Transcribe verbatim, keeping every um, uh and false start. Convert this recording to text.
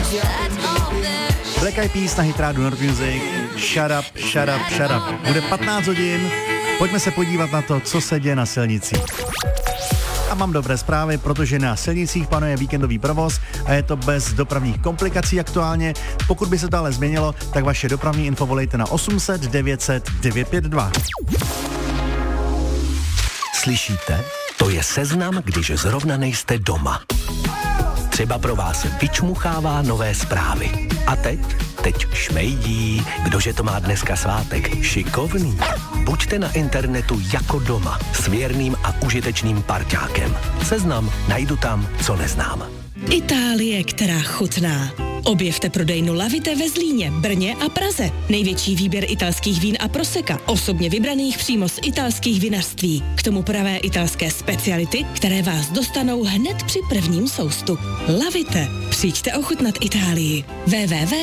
Black Eyed Peas na hitrádu Nord Music. Shut up, shut up, shut up. Bude patnáct hodin. Pojďme se podívat na to, co se děje na silnicích. A mám dobré zprávy, protože na silnicích panuje víkendový provoz a je to bez dopravních komplikací aktuálně. Pokud by se to ale změnilo, tak vaše dopravní info volejte na osm set devět set devět pět dva. Slyšíte? To je seznam, když zrovna nejste doma. Třeba pro vás vyčmuchává nové zprávy. A teď? Teď šmejdí. Kdože to má dneska svátek? Šikovný. Buďte na internetu jako doma. S věrným a užitečným parťákem. Seznam najdu tam, co neznám. Itálie, která chutná. Objevte prodejnu Lavite ve Zlíně, Brně a Praze. Největší výběr italských vín a proseka, osobně vybraných přímo z italských vinařství. K tomu pravé italské speciality, které vás dostanou hned při prvním soustu. Lavite. Přijďte ochutnat Itálii. w w w